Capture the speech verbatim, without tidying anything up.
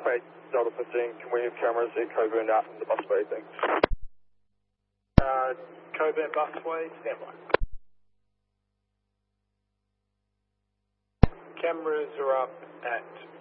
eight Delta fifteen, can we have cameras at Coburn out from the busway, thanks? Uh, Coburn busway, stand by. Cameras are up at